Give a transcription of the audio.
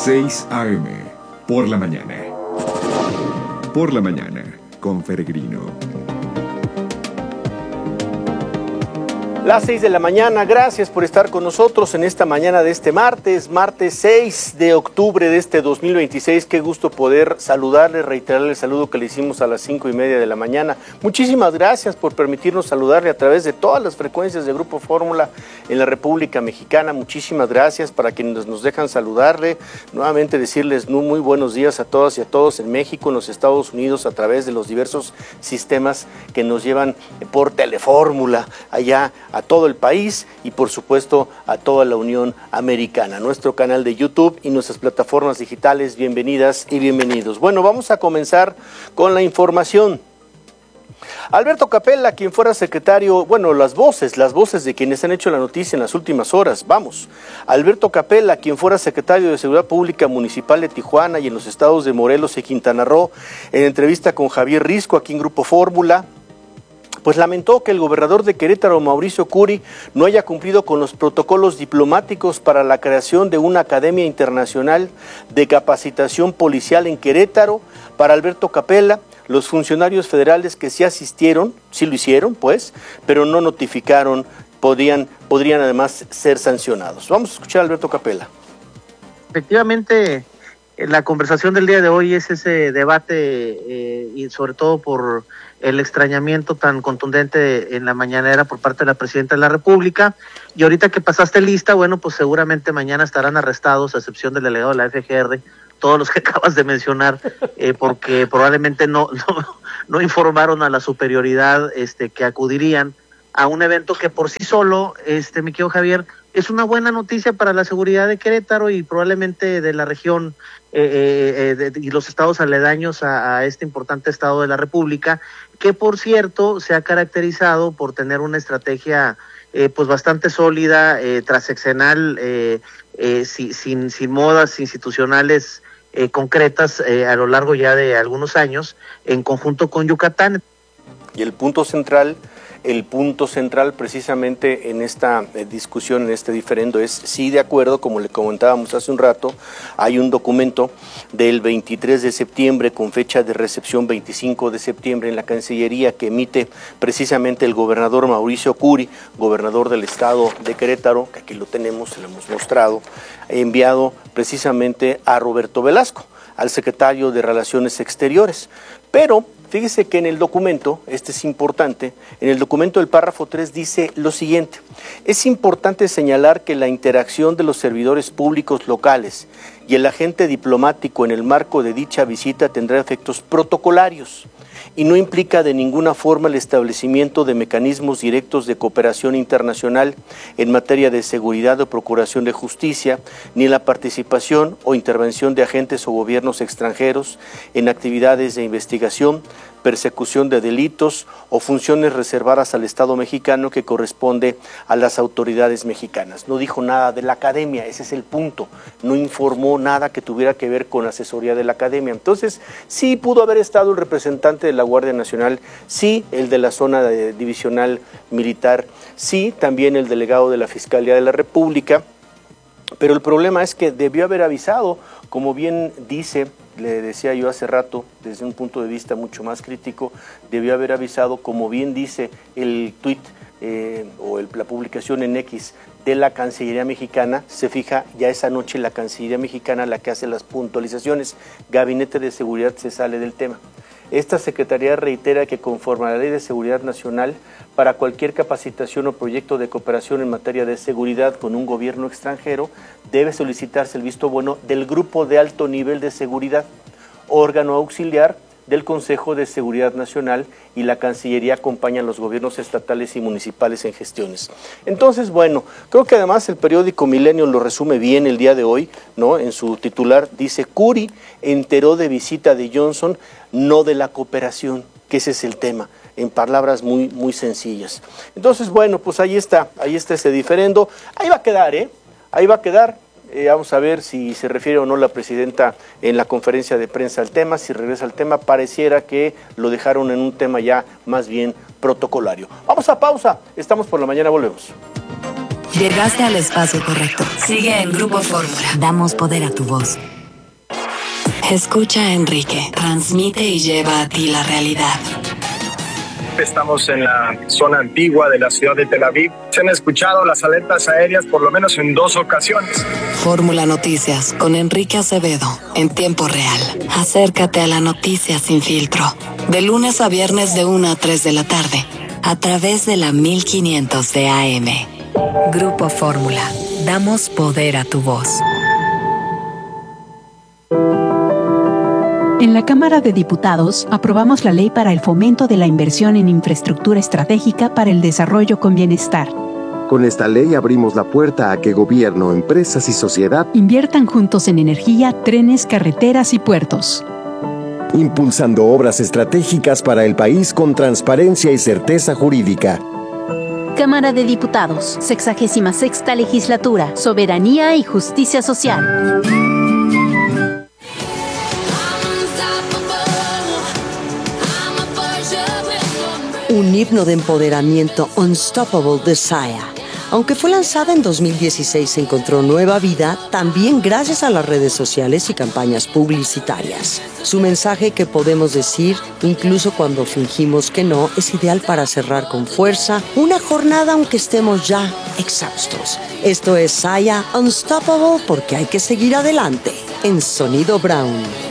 6 a.m. por la mañana. Por la mañana, con Peregrino. Las 6 de la mañana, gracias por estar con nosotros en esta mañana de este martes 6 de octubre de este 2026. Qué gusto poder saludarle, reiterarle el saludo que le hicimos a las 5:30 de la mañana. Muchísimas gracias por permitirnos saludarle a través de todas las frecuencias de Grupo Fórmula en la República Mexicana. Muchísimas gracias para quienes nos dejan saludarle. Nuevamente decirles muy buenos días a todas y a todos en México, en los Estados Unidos, a través de los diversos sistemas que nos llevan por Telefórmula allá a todo el país y por supuesto a toda la Unión Americana, nuestro canal de YouTube y nuestras plataformas digitales. Bienvenidas y bienvenidos. Bueno, vamos a comenzar con la información. Alberto Capella, quien fuera secretario, bueno, las voces de quienes han hecho la noticia en las últimas horas, vamos. Alberto Capella, quien fuera secretario de Seguridad Pública Municipal de Tijuana y en los estados de Morelos y Quintana Roo, en entrevista con Javier Risco aquí en Grupo Fórmula, pues lamentó que el gobernador de Querétaro, Mauricio Curi, no haya cumplido con los protocolos diplomáticos para la creación de una academia internacional de capacitación policial en Querétaro. Para Alberto Capella, los funcionarios federales que sí asistieron, sí lo hicieron, pues, pero no notificaron, podrían además ser sancionados. Vamos a escuchar a Alberto Capella. Efectivamente, la conversación del día de hoy es ese debate y sobre todo por el extrañamiento tan contundente en la mañanera por parte de la Presidenta de la República. Y ahorita que pasaste lista, bueno, pues seguramente mañana estarán arrestados, a excepción del delegado de la FGR, todos los que acabas de mencionar, porque probablemente no informaron a la superioridad que acudirían a un evento que por sí solo, mi querido Javier, es una buena noticia para la seguridad de Querétaro y probablemente de la región y los estados aledaños a este importante estado de la República, que por cierto se ha caracterizado por tener una estrategia pues bastante sólida, transeccional, sin modas institucionales concretas a lo largo ya de algunos años, en conjunto con Yucatán. Y el punto central precisamente en esta discusión, en este diferendo, es sí, de acuerdo, como le comentábamos hace un rato, hay un documento del 23 de septiembre con fecha de recepción 25 de septiembre en la Cancillería que emite precisamente el gobernador Mauricio Curi, gobernador del estado de Querétaro, que aquí lo tenemos, se lo hemos mostrado, enviado precisamente a Roberto Velasco, al secretario de Relaciones Exteriores. Pero fíjese que en el documento, este es importante, en el documento del párrafo 3 dice lo siguiente: es importante señalar que la interacción de los servidores públicos locales y el agente diplomático en el marco de dicha visita tendrá efectos protocolarios y no implica de ninguna forma el establecimiento de mecanismos directos de cooperación internacional en materia de seguridad o procuración de justicia, ni la participación o intervención de agentes o gobiernos extranjeros en actividades de investigación, persecución de delitos o funciones reservadas al Estado mexicano que corresponde a las autoridades mexicanas. No dijo nada de la academia, ese es el punto, no informó nada que tuviera que ver con asesoría de la academia. Entonces, sí pudo haber estado el representante de la Guardia Nacional, sí el de la zona divisional militar, sí también el delegado de la Fiscalía de la República, pero el problema es que debió haber avisado, como bien dice, le decía yo hace rato, desde un punto de vista mucho más crítico, debió haber avisado, como bien dice el tuit la publicación en X de la Cancillería Mexicana. Se fija, ya esa noche la Cancillería Mexicana la que hace las puntualizaciones, Gabinete de Seguridad se sale del tema. Esta Secretaría reitera que conforme a la Ley de Seguridad Nacional, para cualquier capacitación o proyecto de cooperación en materia de seguridad con un gobierno extranjero, debe solicitarse el visto bueno del Grupo de Alto Nivel de Seguridad, órgano auxiliar del Consejo de Seguridad Nacional, y la Cancillería acompaña a los gobiernos estatales y municipales en gestiones. Entonces, bueno, creo que además el periódico Milenio lo resume bien el día de hoy, ¿no? En su titular dice: Curi enteró de visita de Johnson, no de la cooperación, que ese es el tema, en palabras muy sencillas. Entonces, bueno, pues ahí está ese diferendo, ahí va a quedar, ahí va a quedar. Vamos a ver si se refiere o no la presidenta en la conferencia de prensa al tema. Si regresa al tema, pareciera que lo dejaron en un tema ya más bien protocolario. Vamos a pausa, estamos por la mañana, volvemos. Llegaste al espacio correcto. Sigue en Grupo Fórmula. Damos poder a tu voz. Escucha a Enrique, transmite y lleva a ti la realidad. Estamos en la zona antigua de la ciudad de Tel Aviv. Se han escuchado las alertas aéreas por lo menos en 2 ocasiones. Fórmula Noticias con Enrique Acevedo, en tiempo real. Acércate a la noticia sin filtro. De lunes a viernes de 1 a 3 de la tarde, a través de la 1500 de AM. Grupo Fórmula. Damos poder a tu voz. En la Cámara de Diputados aprobamos la Ley para el Fomento de la Inversión en Infraestructura Estratégica para el Desarrollo con Bienestar. Con esta ley abrimos la puerta a que gobierno, empresas y sociedad inviertan juntos en energía, trenes, carreteras y puertos. Impulsando obras estratégicas para el país con transparencia y certeza jurídica. Cámara de Diputados, 66ª Legislatura, Soberanía y Justicia Social. Un himno de empoderamiento, Unstoppable de Sia. Aunque fue lanzada en 2016, encontró nueva vida también gracias a las redes sociales y campañas publicitarias. Su mensaje, que podemos decir, incluso cuando fingimos que no, es ideal para cerrar con fuerza una jornada aunque estemos ya exhaustos. Esto es Sia, Unstoppable, porque hay que seguir adelante. En Sonido Brown.